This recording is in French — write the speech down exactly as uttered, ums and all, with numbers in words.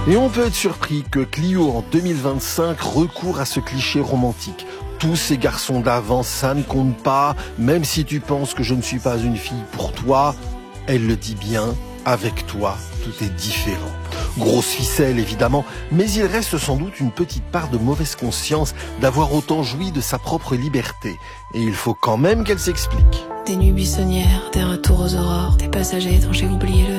Et on peut être surpris que Clio en deux mille vingt-cinq recourt à ce cliché romantique. Tous ces garçons d'avant, ça ne compte pas, même si tu penses que je ne suis pas une fille pour toi. Elle le dit bien, avec toi, tout est différent. Grosse ficelle évidemment, mais il reste sans doute une petite part de mauvaise conscience d'avoir autant joui de sa propre liberté. Et il faut quand même qu'elle s'explique. Des nuits buissonnières, des retours aux aurores, des passagers dont j'ai oublié le